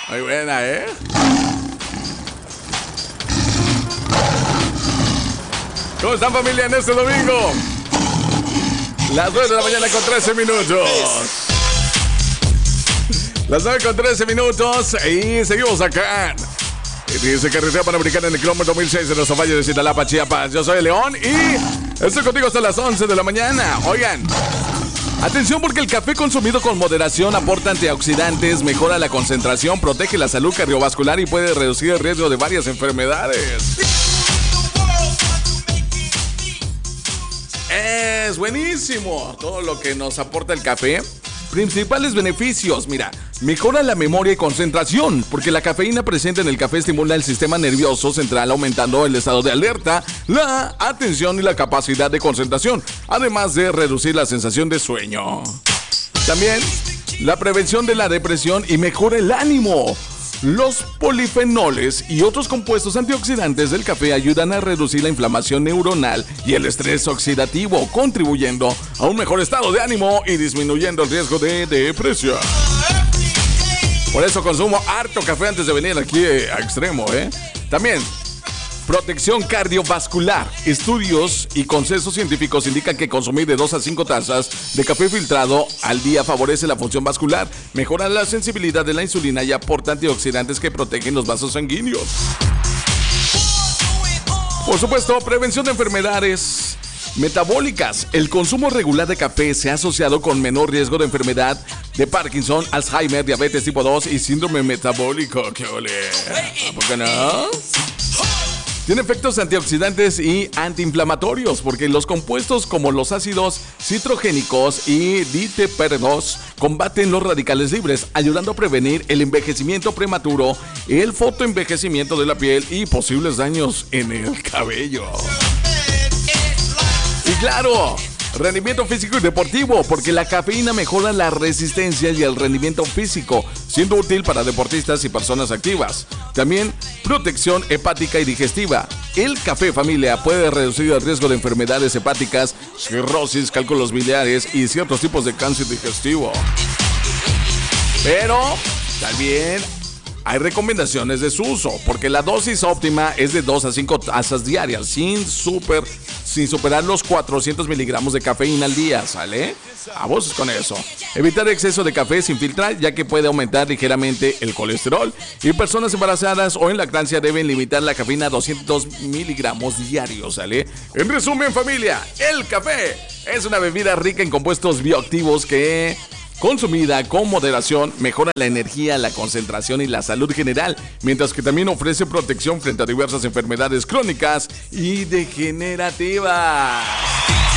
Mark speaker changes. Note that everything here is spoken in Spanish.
Speaker 1: Muy buena, ¿eh? ¿Cómo están, familia, en este domingo? Las 9 de la mañana con 13 minutos. Las 9 con 13 minutos y seguimos acá. Dice Carretera Panamericana en el kilómetro 1006 de los Valle de Cintalapa, Chiapas. Yo soy León y estoy contigo hasta las 11 de la mañana. Oigan, atención porque el café consumido con moderación aporta antioxidantes, mejora la concentración, protege la salud cardiovascular y puede reducir el riesgo de varias enfermedades. Es buenísimo todo lo que nos aporta el café. Principales beneficios, mira, mejora la memoria y concentración, porque la cafeína presente en el café estimula el sistema nervioso central, aumentando el estado de alerta, la atención y la capacidad de concentración, además de reducir la sensación de sueño. También, la prevención de la depresión y mejora el ánimo. Los polifenoles y otros compuestos antioxidantes del café ayudan a reducir la inflamación neuronal y el estrés oxidativo, contribuyendo a un mejor estado de ánimo y disminuyendo el riesgo de depresión. Por eso consumo harto café antes de venir aquí a Extremo, ¿eh? También, protección cardiovascular. Estudios y consensos científicos indican que consumir de 2 a 5 tazas de café filtrado al día favorece la función vascular, mejora la sensibilidad de la insulina y aporta antioxidantes que protegen los vasos sanguíneos. Por supuesto, prevención de enfermedades metabólicas. El consumo regular de café se ha asociado con menor riesgo de enfermedad de Parkinson, Alzheimer, diabetes tipo 2 y síndrome metabólico. ¡Qué ole! ¿Por qué no? Tiene efectos antioxidantes y antiinflamatorios porque los compuestos como los ácidos citrogénicos y diterpenos combaten los radicales libres, ayudando a prevenir el envejecimiento prematuro, el fotoenvejecimiento de la piel y posibles daños en el cabello. Y claro, rendimiento físico y deportivo, porque la cafeína mejora la resistencia y el rendimiento físico, siendo útil para deportistas y personas activas. También protección hepática y digestiva. El café, familia, puede reducir el riesgo de enfermedades hepáticas, cirrosis, cálculos biliares y ciertos tipos de cáncer digestivo. Pero también hay recomendaciones de su uso, porque la dosis óptima es de 2 a 5 tazas diarias, sin superar los 400 miligramos de cafeína al día, ¿sale? A vos con eso. Evitar exceso de café sin filtrar, ya que puede aumentar ligeramente el colesterol. Y personas embarazadas o en lactancia deben limitar la cafeína a 200 miligramos diarios, ¿sale? En resumen, familia, el café es una bebida rica en compuestos bioactivos que, consumida con moderación, mejora la energía, la concentración y la salud general, mientras que también ofrece protección frente a diversas enfermedades crónicas y degenerativas.